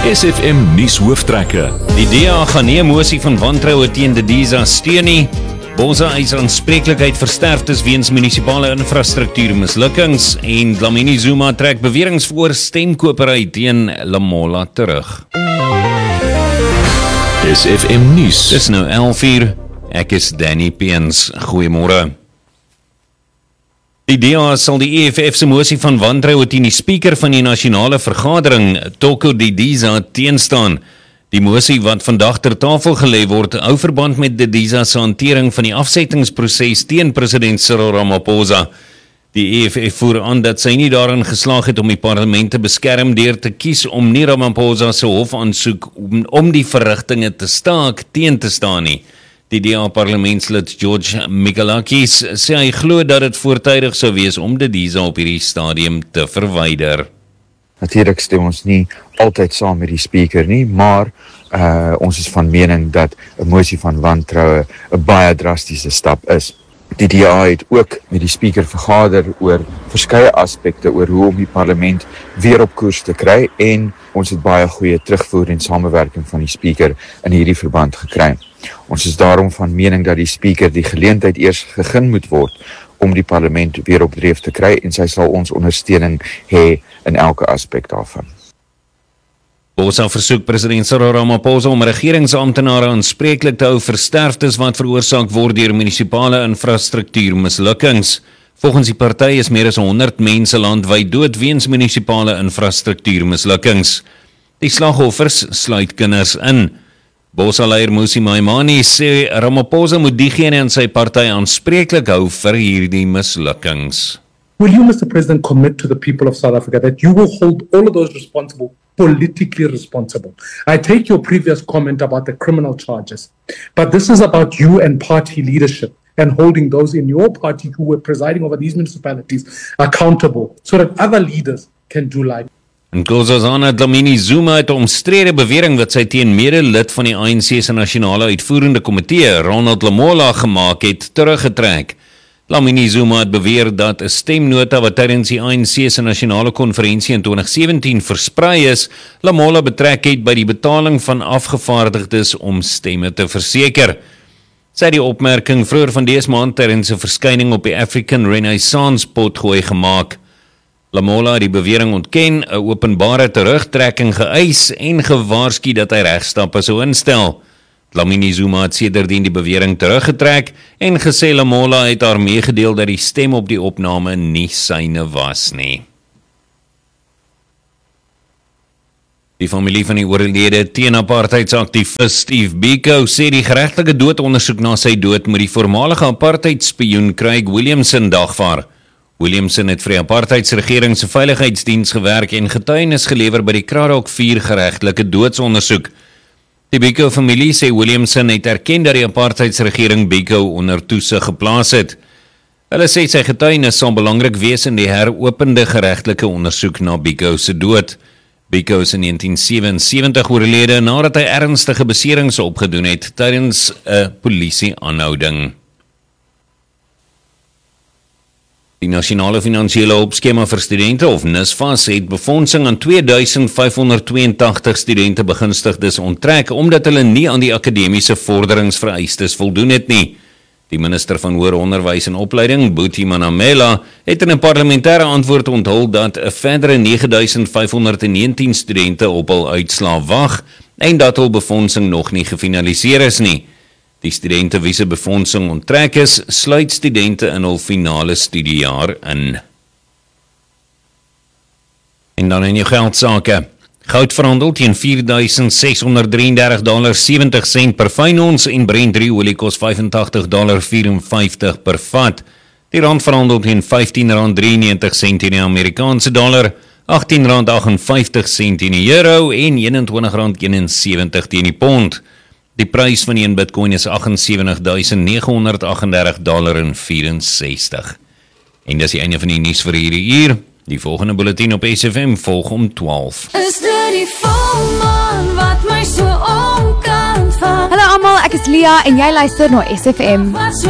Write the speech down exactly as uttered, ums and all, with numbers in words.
S F M nuus hooftrekke. Die D A gaan nie 'n mosie van wantroue teen Didiza steun nie. Bosa eis aanspreeklikheid vir sterftes weens munisipale infrastruktuurmislukkings en Dlamini Zuma trek beweringe voor stemkopery teen Lamola terug. S F M nuus. Dis nou elf uur. Ek is Danny Peens. Goeiemôre. Die D A sal die E F F se mosie van wantroue teen die speaker van die nasionale vergadering, Toko Didiza, teenstaan. Die mosie wat vandag ter tafel gelê word, hou verband met Didiza se hantering van die afsettingsproses teen president Cyril Ramaphosa. Die E F F voer aan dat sy nie daarin geslaag het om die parlement te beskerm deur te kies om nie Ramaphosa se hofaansoek om, om die verrigtinge te staak teen te staan nie. Die D A-parlementslid George Mikalakis sê hy glo dat dit voortydig sou wees om Didiza op hierdie stadium te verwyder. Natuurlik stem ons nie altyd saam met die speaker nie, maar uh, ons is van mening dat 'n mosie van wantroue 'n baie drastiese stap is. Die D A het ook met die speaker vergader oor verskeie aspekte oor hoe om die parlement weer op koers te kry en ons het baie goeie terugvoer en samewerking van die speaker in hierdie verband gekry. Ons is daarom van mening dat die speaker die geleentheid eers gegee moet word om die parlement weer op dreef te kry en sy sal ons ondersteuning hê in elke aspek daarvan. Bosa versoek president Cyril Ramaphosa om regeringsamptenare aanspreeklik te hou vir sterftes wat veroorsaak word deur munisipale infrastruktuurmislukkings. Volgens die party is meer as honderd mense landwyd dood weens munisipale infrastruktuurmislukkings. Die slagoffers sluit kinders in. Bosa-leier Musi Maimane sê Ramaphosa moet diegene in sy party aanspreeklik hou vir hierdie mislukkings. Will you, Mister President, commit to the people of South Africa that you will hold all of those responsible politically responsible? I take your previous comment about the criminal charges, but this is about you and party leadership and holding those in your party who were presiding over these municipalities accountable so that other leaders can do like. En Nkosazana Dlamini Zuma het 'n omstrede bewering wat sy teen mede-lid van die A N C se nasionale uitvoerende komitee, Ronald Lamola, gemaak het, teruggetrek. Dlamini Zuma het beweer dat 'n stemnota wat tydens die A N C se nasionale konferensie in twintig sewentien versprei is, Lamola betrek het by die betaling van afgevaardigdes om stemme te verseker. Sy het die opmerking vroeër van dese maand tydens 'n verskyning op die African Renaissance potgooi gemaak. Lamola het die bewering ontken, 'n openbare terugtrekking geëis en gewaarsku dat hy regstappe sou instel. Dlamini Zuma het sedertdien die bewering teruggetrek en gesê Lamola het haar meegedeel dat die stem op die opname nie syne was nie. Die familie van die oorlede teen-apartheidsaktivis Steve Biko sê die geregtelike doodondersoek na sy dood moet die voormalige apartheidsspioen Craig Williamson dagvaar. Williamson het vir die apartheidsregering se veiligheidsdiens gewerk en getuienis gelewer by die Kraddock vier geregtelike doodsondersoek. Die Biko-familie sê Williamson het erken dat die apartheidsregering Biko onder toesig geplaas het. Hulle sê sy getuienis sal belangrik wees in die heropende geregtelike ondersoek na Biko se dood. Biko is in negentien sewensewentig oorlede nadat hy ernstige beserings opgedoen het tydens 'n polisie-aanhouding. Die Nasionale Finansiële Hulpskema vir Studente, of NSFAS, het befondsing aan twee duisend vyfhonderd tweeëntagtig studente begunstigdes onttrek, omdat hulle nie aan die akademiese vorderingsvereistes voldoen het nie. Die minister van Hoër Onderwys en Opleiding, Buti Manamela, het in 'n parlementêre antwoord onthul dat 'n verdere nege duisend vyfhonderd negentien studente op hul uitslae wag en dat hul befondsing nog nie gefinaliseer is nie. Die studente wie se befondsing onttrek is, sluit studente in hul finale studiejaar in. En dan in jou geldsake. Goud verhandel teen vier duisend ses honderd drieëndertig komma sewenttig sent per fyn ons en Brent olie kos vyfentagtig komma vyfenvyftig per vat. Die rand verhandel teen vyftien rand drieënnegentig sent in die Amerikaanse dollar, agttien rand agtenvyftig sent in die euro en eenentwintig rand eenensewentig teen die pond. Die prys van een Bitcoin is agt ses wyf duisend nege honderd agt en dertig komma vyf-en-sestig. En dis die einde van die nuus vir hierdie uur. Die volgende bulletin op S F M volg om twaalf. Is dit die volmaan wat my so omkant van? Hallo almal, ek is Lia en jy luister na S F M. Wat so